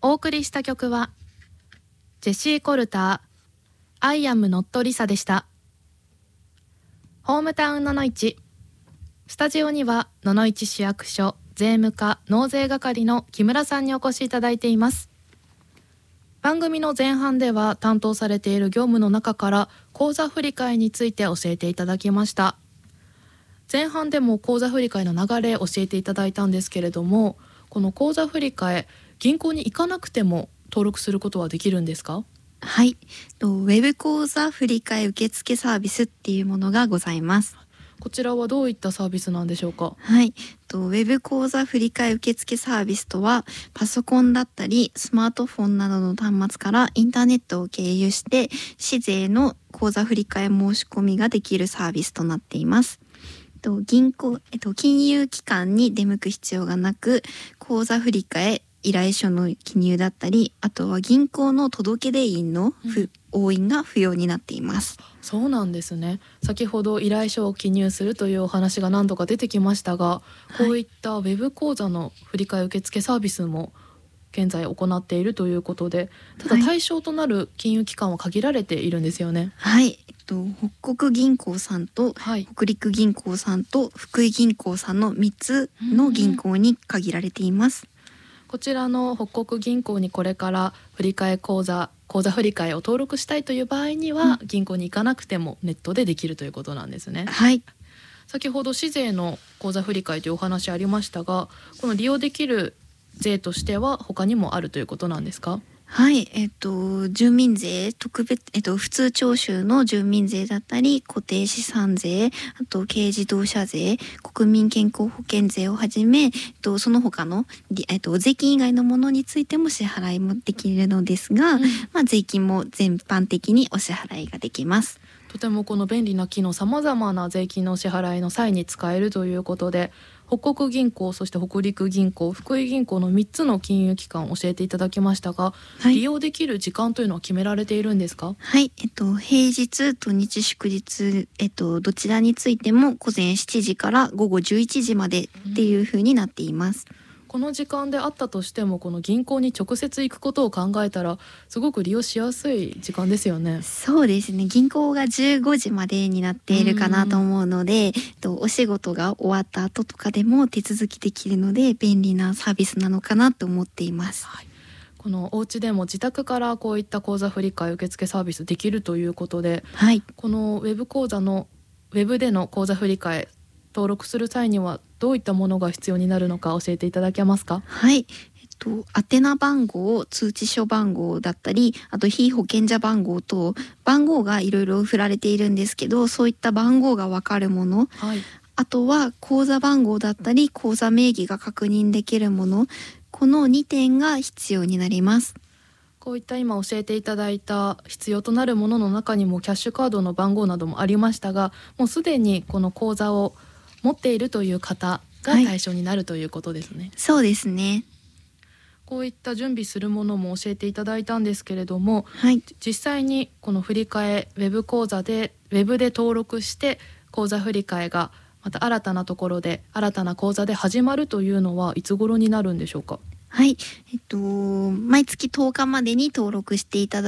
お送りした曲はジェシー・コルター I am not Lisa でした。ホームタウン71、スタジオには野々市市役所税務課納税係の木村さんにお越しいただいています。番組の前半では担当されている業務の中から口座振替について教えていただきました。前半でも口座振替の流れ教えていただいたんですけれども、この口座振替、銀行に行かなくても登録することはできるんですか？ はい、ウェブ口座振替受付サービスっていうものがございます。 こちらはどういったサービスなんでしょうか？ はい、ウェブ口座振替受付サービスとは、パソコンだったりスマートフォンなどの端末からインターネットを経由して市税の口座振替申し込みができるサービスとなっています。銀行、金融機関に出向く必要がなく、口座振替依頼書の記入だったり、あとは銀行の届出印の押印が不要になっています。 そうなんですね。先ほど依頼書を記入するというお話が何度か出てきましたが、こういったウェブ口座の振替受付サービスも現在行っているということで、ただ対象となる金融機関は限られているんですよね。 はい、北国銀行さんと、北陸銀行さんと福井銀行さんの3つの銀行に限られています。 こちらの北国銀行にこれから振替口座振替を登録したいという場合には、銀行に行かなくてもネットでできるということなんですね。 はい。 先ほど市税の口座振替というお話ありましたが、この利用できる税としては他にもあるということなんですか？ はい、住民税特別、普通徴収の住民税だったり固定資産税、あと軽自動車税、国民健康保険税をはじめ、その他の、税金以外のものについても支払いもできるのですが、税金も全般的にお支払いができます。 とてもこの便利な機能、さまざまな税金のお支払いの際に使えるということで、北国銀行、そして北陸銀行、福井銀行の3つの金融機関を教えていただきましたが、利用できる時間というのは決められているんですか？ はい、平日土日祝日、どちらについても午前7時から午後11時までっていう風になっています。 この時間であったとしても、この銀行に直接行くことを考えたらすごく利用しやすい時間ですよね。 そうですね、銀行が15時までになっているかなと思うので、お仕事が終わった後とかでも手続きできるので便利なサービスなのかなと思っています。 このお家でも自宅からこういった口座振替受付サービスできるということで、このウェブ口座のウェブでの口座振替登録する際にはどういったものが必要になるのか教えていただけますか？ はい、宛名番号、通知書番号だったり、あと被保険者番号と番号がいろいろ振られているんですけど、そういった番号がわかるもの、あとは口座番号だったり口座名義が確認できるもの、この2点が必要になります。 こういった今教えていただいた必要となるものの中にもキャッシュカードの番号などもありましたが、もうすでにこの口座を持っているという方が対象になるということですね。 そうですね。 こういった準備するものも教えていただいたんですけれども、実際にこの振替ウェブ口座でウェブで登録して口座振替がまた新たなところで新たな口座で始まるというのはいつ頃になるんでしょうか？ はい、毎月10日までに登録していただ